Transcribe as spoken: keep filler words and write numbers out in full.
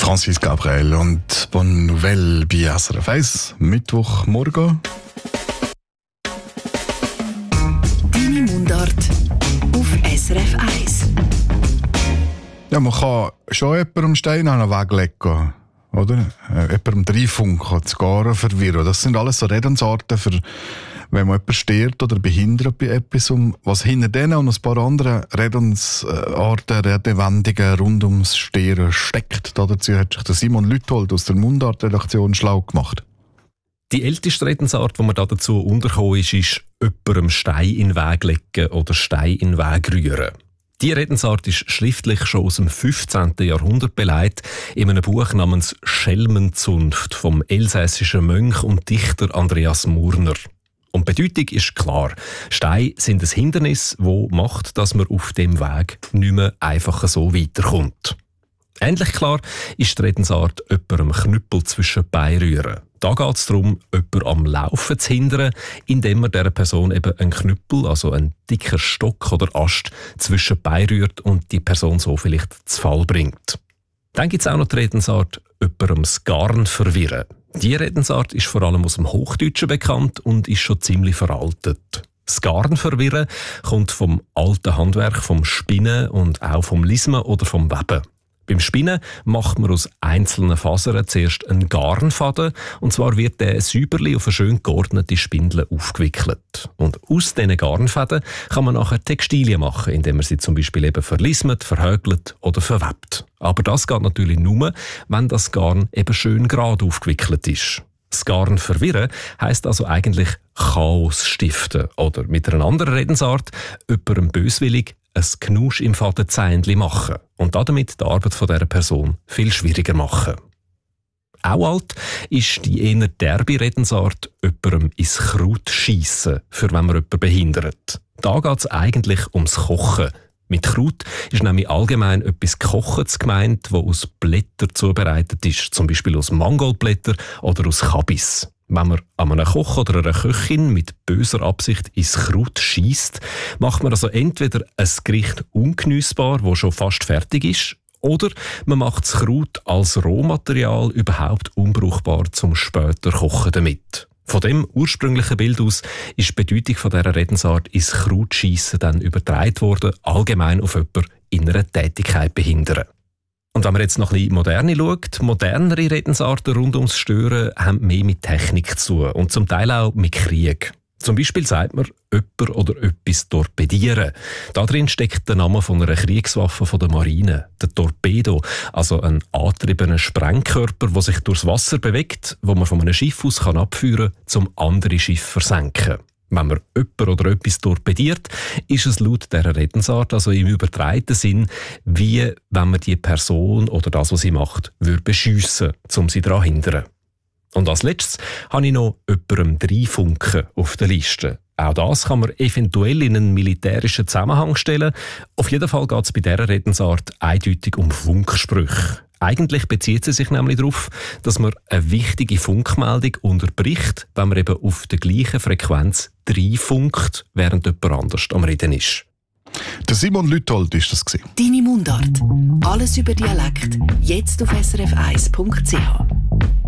Francis Gabriel und Bonne Nouvelle bei S R F eins, Mittwochmorgen. Deine Mundart auf S R F eins. Ja, man kann schon jemandem Stein an den Weg legen, oder? Äh, jemandem reinfunken, das Garen verwirren. Das sind alles so Redensarten für, wenn man jemanden stört oder behindert bei etwas. Was hinter denen und ein paar anderen Redensarten, Redewendungen rund ums Stehren steckt. Dazu hat sich der Simon Lüthold aus der Mundart-Redaktion schlau gemacht. Die älteste Redensart, die man dazu untergekommen ist, ist «jemandem Stein in den Weg legen» oder «Stein in den Weg rühren». Die Redensart ist schriftlich schon aus dem fünfzehnten Jahrhundert beleidigt in einem Buch namens «Schelmenzunft» vom elsässischen Mönch und Dichter Andreas Murner. Und die Bedeutung ist klar. Steine sind ein Hindernis, das macht, dass man auf dem Weg nicht mehr einfach so weiterkommt. Ähnlich klar ist die Redensart «jemandem Knüppel zwischen die Beine rühren». Da geht es darum, jemanden am Laufen zu hindern, indem man dieser Person eben einen Knüppel, also einen dicken Stock oder Ast, zwischen die Beine rührt und die Person so vielleicht zu Fall bringt. Dann gibt es auch noch die Redensart «jemandem das Garn verwirren». Die Redensart ist vor allem aus dem Hochdeutschen bekannt und ist schon ziemlich veraltet. Das Garn verwirren kommt vom alten Handwerk, vom Spinnen und auch vom Lismen oder vom Weben. Beim Spinnen macht man aus einzelnen Fasern zuerst einen Garnfaden, und zwar wird der säuberlich auf eine schön geordnete Spindel aufgewickelt. Und aus diesen Garnfäden kann man nachher Textilien machen, indem man sie zum Beispiel eben verlismet, verhögelt oder verwebt. Aber das geht natürlich nur, wenn das Garn eben schön gerade aufgewickelt ist. Das Garn verwirren heisst also eigentlich Chaos stiften oder mit einer anderen Redensart jemandem böswillig ein Knusch im Fadenzähnchen machen und damit die Arbeit von dieser Person viel schwieriger machen. Auch alt ist die eher derbe Redensart jemandem ins Kraut schiessen, für wenn man jemanden behindert. Da geht es eigentlich ums Kochen. Mit Kraut ist nämlich allgemein etwas Gekochtes gemeint, das aus Blättern zubereitet ist, zum Beispiel aus Mangoldblättern oder aus Kabis. Wenn man an einem Koch oder einer Köchin mit böser Absicht ins Kraut schiesst, macht man also entweder ein Gericht ungeniessbar, das schon fast fertig ist, oder man macht das Kraut als Rohmaterial überhaupt unbrauchbar zum später Kochen damit. Von dem ursprünglichen Bild aus ist die Bedeutung von dieser Redensart ins Krautschiessen dann übertragen worden, allgemein auf jemanden in einer Tätigkeit behindern. Und wenn man jetzt noch ein bisschen moderne schaut, modernere Redensarten rund ums Stören haben mehr mit Technik zu tun und zum Teil auch mit Krieg. Zum Beispiel sagt man «jemand oder etwas torpedieren». Da drin steckt der Name von einer Kriegswaffe von der Marine, der Torpedo, also ein angetriebener Sprengkörper, der sich durchs Wasser bewegt, wo man von einem Schiff aus kann abführen kann, um andere Schiffe zu versenken. Wenn man jemand oder etwas torpediert, ist es laut dieser Redensart, also im übertragenen Sinn, wie wenn man die Person oder das, was sie macht, würde beschiessen, um sie daran zu hindern. Und als letztes habe ich noch jemandem reinfunken auf der Liste. Auch das kann man eventuell in einen militärischen Zusammenhang stellen. Auf jeden Fall geht es bei dieser Redensart eindeutig um Funksprüche. Eigentlich bezieht sie sich nämlich darauf, dass man eine wichtige Funkmeldung unterbricht, wenn man eben auf der gleichen Frequenz reinfunkt, während jemand anders am Reden ist. Der Simon Lüthold war das. Deine Mundart. Alles über Dialekt. Jetzt auf s r f eins punkt c h.